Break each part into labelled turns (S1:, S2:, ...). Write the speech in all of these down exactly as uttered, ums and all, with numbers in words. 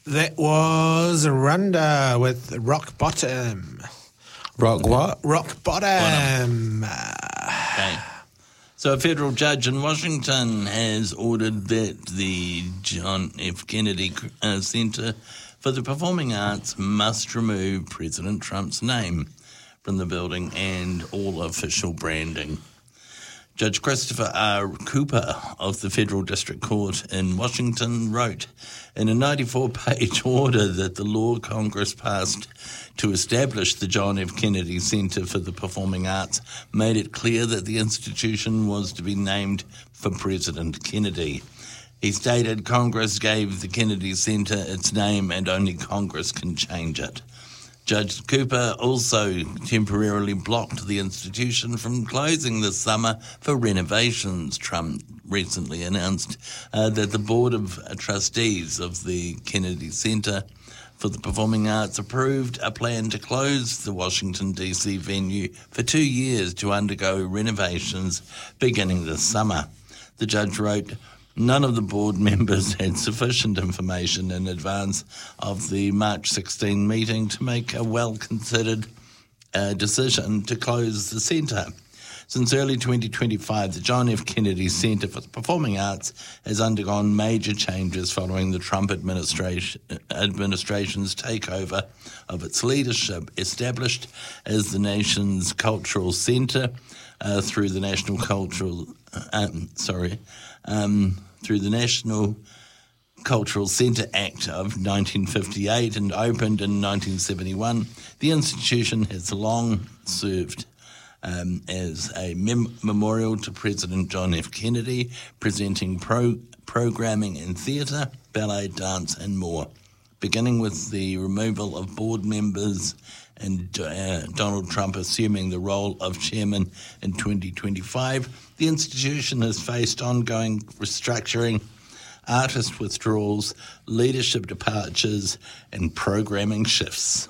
S1: That was Runda with Rock Bottom.
S2: Rock what?
S1: Rock Bottom.
S3: Okay. So a federal judge in Washington has ordered that the John F. Kennedy uh, Center for the Performing Arts must remove President Trump's name from the building and all official branding. Judge Christopher R. Cooper of the Federal District Court in Washington wrote in a ninety-four page order that the law Congress passed to establish the John F. Kennedy Center for the Performing Arts made it clear that the institution was to be named for President Kennedy. He stated Congress gave the Kennedy Center its name and only Congress can change it. Judge Cooper also temporarily blocked the institution from closing this summer for renovations. Trump recently announced uh, that the Board of Trustees of the Kennedy Center for the Performing Arts approved a plan to close the Washington, D C venue for two years to undergo renovations beginning this summer. The judge wrote, none of the board members had sufficient information in advance of the March sixteenth meeting to make a well-considered uh, decision to close the centre. Since early twenty twenty-five, the John F. Kennedy Center for the Performing Arts has undergone major changes following the Trump administration, administration's takeover of its leadership. Established as the nation's cultural centre uh, through the National Cultural, um, sorry, um, through the National Cultural Centre Act of nineteen fifty-eight and opened in nineteen seventy-one, the institution has long served Um, as a mem- memorial to President John F. Kennedy, presenting pro- programming in theatre, ballet, dance and more. Beginning with the removal of board members and uh, Donald Trump assuming the role of chairman in twenty twenty-five, the institution has faced ongoing restructuring, artist withdrawals, leadership departures and programming shifts.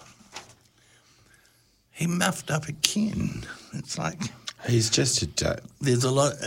S3: He muffed up again. It's like
S2: He's just a...
S3: there's a lot